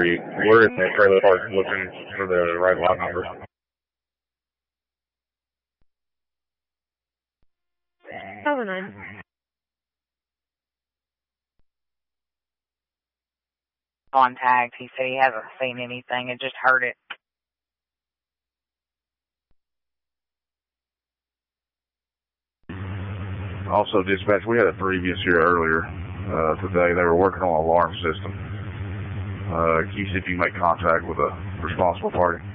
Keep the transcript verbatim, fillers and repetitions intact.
Street. We're in the trailer park looking for the right lot number. Over nine. Contact. He said he hasn't seen anything and just heard it. Also, dispatch, we had a previous here earlier uh, today. They were working on an alarm system. Uh, can you see if you make contact with a responsible party?